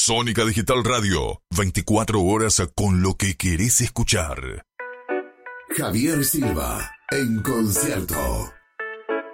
Sónica Digital Radio, 24 horas con lo que querés escuchar. Javier Silva, en concierto.